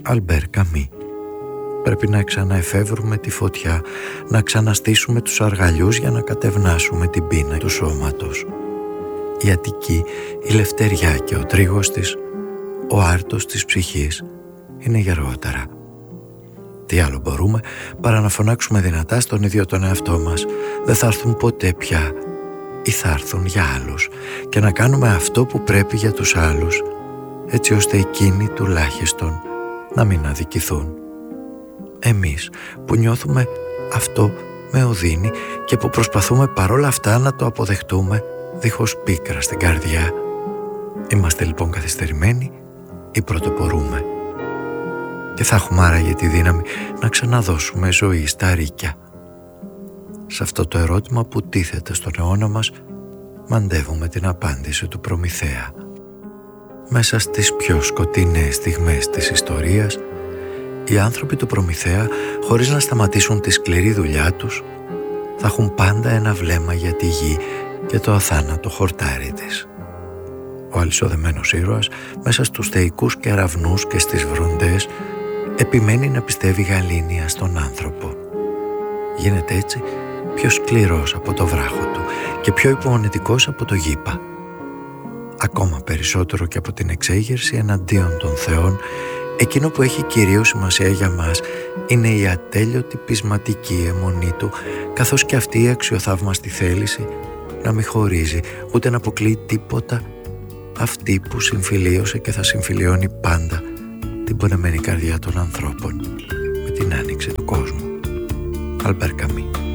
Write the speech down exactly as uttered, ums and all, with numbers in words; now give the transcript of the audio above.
Αλμπέρ Καμί. Πρέπει να ξαναεφεύρουμε τη φωτιά, να ξαναστήσουμε τους αργαλιούς για να κατευνάσουμε την πείνα του σώματος. Η Αττική, η λευτεριά και ο τρίγος της, ο άρτος της ψυχής, είναι γερότερα. Τι άλλο μπορούμε παρά να φωνάξουμε δυνατά στον ίδιο τον εαυτό μας, δεν θα έρθουν ποτέ πια ή θα έρθουν για άλλους, και να κάνουμε αυτό που πρέπει για τους άλλους, έτσι ώστε εκείνοι τουλάχιστον να μην αδικηθούν. Εμείς που νιώθουμε αυτό με οδύνη και που προσπαθούμε παρόλα αυτά να το αποδεχτούμε δίχως πίκρα στην καρδιά, είμαστε λοιπόν καθυστερημένοι ή πρωτοπορούμε? Και θα έχουμε άραγε τη δύναμη να ξαναδώσουμε ζωή στα ρίκια? Σε αυτό το ερώτημα που τίθεται στον αιώνα μας, μαντεύουμε την απάντηση του Προμηθέα. Μέσα στις πιο σκοτεινές στιγμές της ιστορίας, οι άνθρωποι του Προμηθέα, χωρίς να σταματήσουν τη σκληρή δουλειά τους, θα έχουν πάντα ένα βλέμμα για τη γη και το αθάνατο χορτάρι της. Ο αλυσοδεμένος ήρωας, μέσα στους θεϊκούς κεραυνούς και στις βροντές, επιμένει να πιστεύει γαλήνια στον άνθρωπο. Γίνεται έτσι πιο σκληρός από το βράχο του και πιο υπομονετικός από το γήπα. Ακόμα περισσότερο και από την εξέγερση εναντίον των θεών, εκείνο που έχει κυρίως σημασία για μας είναι η ατέλειωτη πεισματική αιμονή του, καθώς και αυτή η αξιοθαύμαστη θέληση να μην χωρίζει ούτε να αποκλείει τίποτα, αυτή που συμφιλίωσε και θα συμφιλιώνει πάντα την πονεμένη καρδιά των ανθρώπων με την άνοιξη του κόσμου. Αλμπέρ Καμί.